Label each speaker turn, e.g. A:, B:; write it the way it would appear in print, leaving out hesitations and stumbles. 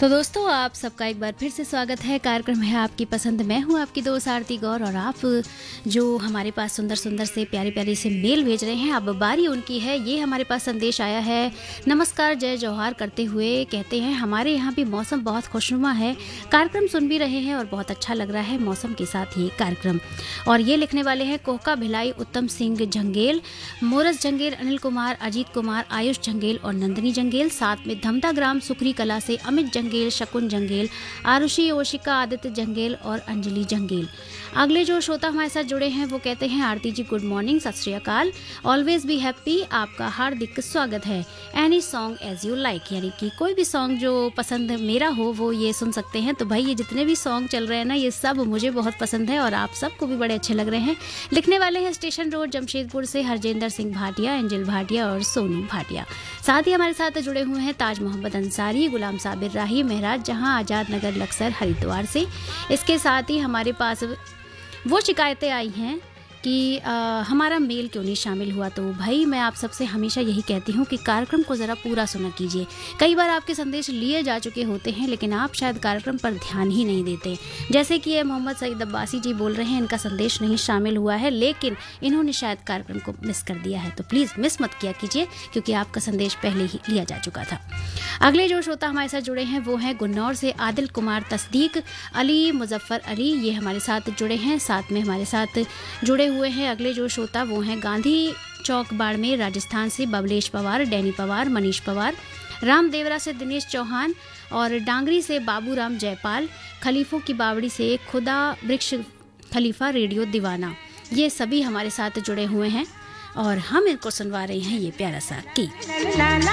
A: तो दोस्तों, आप सबका एक बार फिर से स्वागत है। कार्यक्रम है आपकी पसंद। मैं हूं आपकी दोस्त आरती गौर और आप जो हमारे पास सुंदर सुंदर से प्यारे प्यारे से मेल भेज रहे हैं, अब बारी उनकी है। ये हमारे पास संदेश आया है, नमस्कार जय जौहार करते हुए कहते हैं हमारे यहाँ भी मौसम बहुत खुशनुमा है, कार्यक्रम सुन भी रहे हैं और बहुत अच्छा लग रहा है मौसम के साथ ही कार्यक्रम। और ये लिखने वाले हैं कोहका भिलाई उत्तम सिंह जंगेल, मोरस जंगेल, अनिल कुमार, अजीत कुमार, आयुष जंगेल और नंदिनी जंगेल, साथ में धमता ग्राम सुखरी कला से अमित जंगेल, शकुन जंगेल, आरुषि, ओशिका, आदित्य जंगेल और अंजलि जंगेल। अगले जो श्रोता हमारे साथ जुड़े हैं वो कहते हैं आरती जी गुड मॉर्निंग, सत श्री अकाल, ऑलवेज बी हैप्पी, आपका हार्दिक स्वागत है। Any song as you like, यानी कि कोई भी सॉन्ग जो पसंद मेरा हो वो ये सुन सकते हैं। तो भाई ये जितने भी सॉन्ग चल रहे हैं ना, ये सब मुझे बहुत पसंद है और आप सबको भी बड़े अच्छे लग रहे हैं। लिखने वाले हैं स्टेशन रोड जमशेदपुर से हरजेंद्र सिंह भाटिया, एंजल भाटिया और सोनू भाटिया। साथ ही हमारे साथ जुड़े हुए हैं ताज मोहम्मद अंसारी, गुलाम साबिर राही, महराज जहां, आज़ाद नगर लक्सर हरिद्वार से। इसके साथ ही हमारे पास वो शिकायतें आई हैं कि हमारा मेल क्यों नहीं शामिल हुआ। तो भाई मैं आप सबसे हमेशा यही कहती हूँ कि कार्यक्रम को ज़रा पूरा सुना कीजिए। कई बार आपके संदेश लिए जा चुके होते हैं लेकिन आप शायद कार्यक्रम पर ध्यान ही नहीं देते। जैसे कि ये मोहम्मद सईद अब्बासी जी बोल रहे हैं, इनका संदेश नहीं शामिल हुआ है लेकिन इन्होंने शायद कार्यक्रम को मिस कर दिया है। तो प्लीज़ मिस मत किया कीजिए क्योंकि आपका संदेश पहले ही लिया जा चुका था। अगले जो श्रोता हमारे साथ जुड़े हैं वो हैं गुन्नौर से आदिल कुमार, तस्दीक अली, मुजफ्फर अली, ये हमारे साथ जुड़े हैं। साथ में हमारे साथ जुड़े हुए हैं अगले जो श्रोता वो हैं गांधी चौक बाड़मेर राजस्थान से बबलेश पवार, डैनी पवार, मनीष पवार, रामदेवरा से दिनेश चौहान और डांगरी से बाबूराम जयपाल, खलीफों की बावड़ी से खुदा वृक्ष खलीफा, रेडियो दीवाना। ये सभी हमारे साथ जुड़े हुए हैं और हम इनको सुनवा रहे हैं ये प्यारा सा गीत।